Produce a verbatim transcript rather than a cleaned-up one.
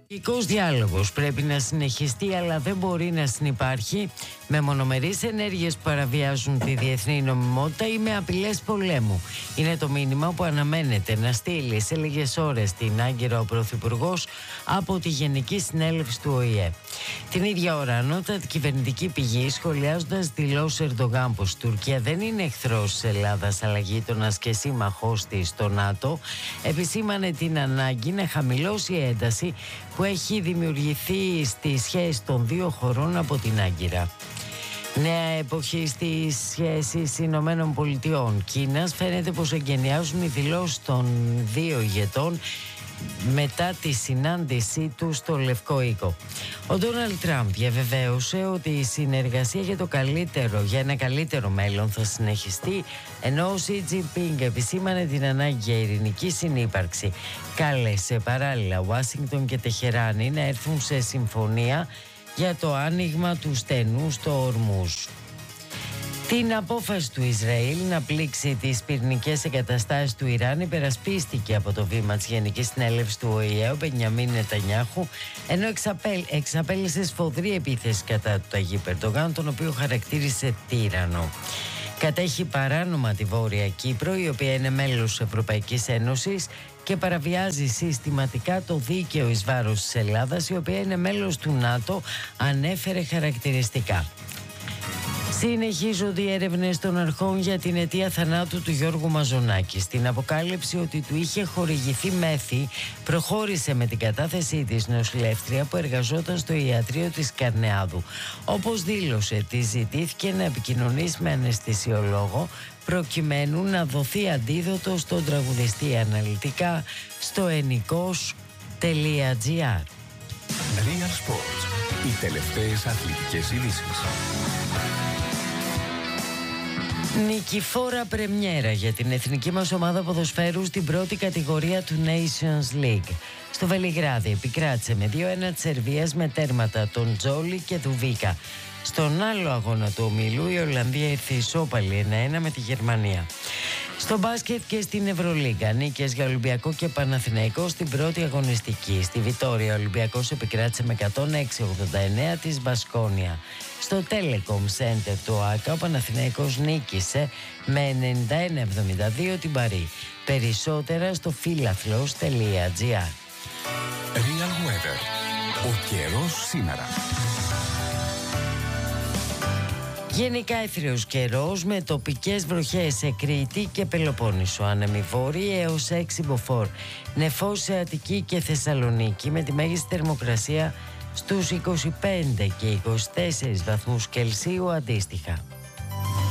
Ο διάλογος πρέπει να συνεχιστεί, αλλά δεν μπορεί να συνυπάρχει με μονομερείς ενέργειες που παραβιάζουν τη διεθνή νομιμότητα ή με απειλές πολέμου. Είναι το μήνυμα που αναμένεται να στείλει σε λίγες ώρες στην Άγκυρα ο Πρωθυπουργός από τη Γενική Συνέλευση του Ο Η Ε. Την ίδια ώρα, ανώτατη κυβερνητική πηγή, σχολιάζοντας δηλώσεις Ερντογάν πως η Τουρκία δεν είναι εχθρός της Ελλάδας αλλά γείτονας και σύμμαχός της στο ΝΑΤΟ, επισήμανε την ανάγκη να χαμηλώσει η ένταση που έχει δημιουργηθεί στη σχέση των δύο χωρών από την Άγκυρα. Νέα εποχή στις σχέσεις Ηνωμένων Πολιτειών Κίνας. Φαίνεται πως εγκαινιάζουν οι δηλώσεις των δύο ηγετών μετά τη συνάντησή του στο Λευκό Οίκο. Ο Ντόναλντ Τραμπ διαβεβαίωσε ότι η συνεργασία για το καλύτερο, για ένα καλύτερο μέλλον θα συνεχιστεί, ενώ ο Σι Τζινπίνγκ επισήμανε την ανάγκη για ειρηνική συνύπαρξη. Κάλεσε παράλληλα Ουάσιγκτον και Τεχεράνη να έρθουν σε συμφωνία για το άνοιγμα του στενού στο Ορμούζ. Την απόφαση του Ισραήλ να πλήξει τις πυρηνικές εγκαταστάσεις του Ιράν υπερασπίστηκε από το βήμα της Γενικής Συνέλευσης του Ο Η Ε ο Μπενιαμίν Νετανιάχου, ενώ εξαπέλ, εξαπέλυσε σφοδρή επίθεση κατά του Ταγίπ Ερντογάν, τον οποίο χαρακτήρισε τύραννο. Κατέχει παράνομα τη Βόρεια Κύπρο, η οποία είναι μέλος της Ευρωπαϊκής Ένωσης, και παραβιάζει συστηματικά το δίκαιο εις βάρος της Ελλάδας, η οποία είναι μέλος του ΝΑΤΟ, ανέφερε χαρακτηριστικά. Συνεχίζονται οι έρευνες των αρχών για την αιτία θανάτου του Γιώργου Μαζονάκη. Στην αποκάλυψη ότι του είχε χορηγηθεί μέθη, προχώρησε με την κατάθεσή της νοσηλεύτρια που εργαζόταν στο ιατρείο της Καρνεάδου. Όπως δήλωσε, της ζητήθηκε να επικοινωνήσει με αναισθησιολόγο προκειμένου να δοθεί αντίδοτο στον τραγουδιστή. Αναλυτικά στο ενικός τελεία τζι άρ. Real Sports. Οι τελευταίες αθλητικές ειδήσεις. Νικηφόρα πρεμιέρα για την εθνική μας ομάδα ποδοσφαίρου στην πρώτη κατηγορία του Nations League. Στο Βελιγράδι επικράτησε με δύο ένα της Σερβίας με τέρματα τον Τζόλι και Δουβίκα. Στον άλλο αγώνα του ομίλου η Ολλανδία ήρθε ισόπαλη ένα ένα με τη Γερμανία. Στο μπάσκετ και στην Ευρωλίγκα, νίκες για Ολυμπιακό και Παναθηναϊκό στην πρώτη αγωνιστική. Στη Βιτόρια ο Ολυμπιακός επικράτησε με εκατόν έξι ογδόντα εννέα της Μπασκόνια. Στο Telecom Center του ΟΑΚΑ ο Παναθηναϊκός νίκησε με ενενήντα ένα εβδομήντα δύο την Παρί. Περισσότερα στο φίλαθλος τελεία τζι άρ. Real Weather. Ο καιρός σήμερα. Γενικά έθριος καιρός με τοπικές βροχές σε Κρήτη και Πελοπόννησο, άνεμη βόρειοι έως έξι μποφόρ. Νεφός σε Αττική και Θεσσαλονίκη με τη μέγιστη θερμοκρασία στους είκοσι πέντε και είκοσι τέσσερις βαθμούς Κελσίου αντίστοιχα.